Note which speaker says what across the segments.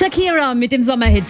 Speaker 1: Shakira mit dem Sommerhit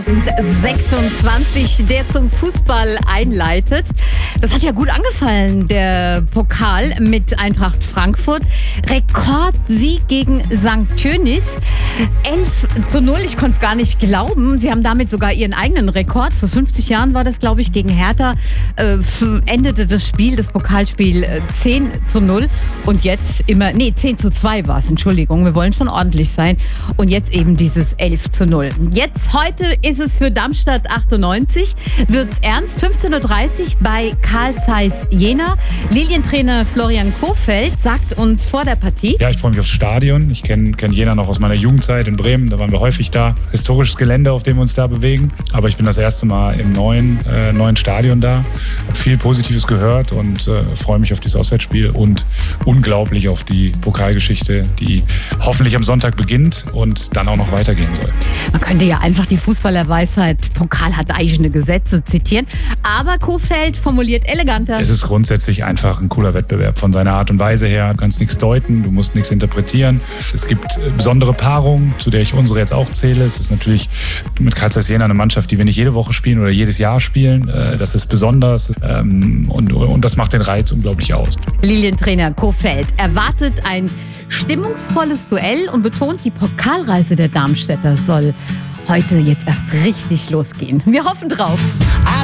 Speaker 1: 2026, der zum Fußball einleitet. Das hat ja gut angefallen, der Pokal mit Eintracht Frankfurt. Rekordsieg gegen St. Tönnies. 11:0, ich konnte es gar nicht glauben. Sie haben damit sogar ihren eigenen Rekord. Vor 50 Jahren war das, glaube ich, gegen Hertha. Endete das Pokalspiel 10:0. Und jetzt 10:2 war es, Entschuldigung. Wir wollen schon ordentlich sein. Und jetzt eben dieses 11:0. Jetzt, heute ist es für Darmstadt 98. Wird's ernst. 15:30 Uhr bei Carl Zeiss Jena. Lilientrainer Florian Kohfeldt sagt uns vor der Partie:
Speaker 2: Ja, ich freue mich aufs Stadion. Ich kenn Jena noch aus meiner Jugendzeit in Bremen. Da waren wir häufig da. Historisches Gelände, auf dem wir uns da bewegen. Aber ich bin das erste Mal im neuen Stadion da. Habe viel Positives gehört und freue mich auf dieses Auswärtsspiel und unglaublich auf die Pokalgeschichte, die hoffentlich am Sonntag beginnt und dann auch noch weitergehen soll.
Speaker 1: Man könnte ja einfach die Fußballerweisheit „Pokal hat eigene Gesetze" zitieren. Aber Kohfeldt formuliert eleganter:
Speaker 2: Es ist grundsätzlich einfach ein cooler Wettbewerb von seiner Art und Weise her. Du kannst nichts deuten, du musst nichts interpretieren. Es gibt besondere Paarungen, zu der ich unsere jetzt auch zähle. Es ist natürlich mit Carl Zeiss Jena eine Mannschaft, die wir nicht jede Woche spielen oder jedes Jahr spielen. Das ist besonders und das macht den Reiz unglaublich aus.
Speaker 1: Lilientrainer Kohfeldt erwartet ein stimmungsvolles Duell und betont, die Pokalreise der Darmstädter soll heute jetzt erst richtig losgehen. Wir hoffen drauf.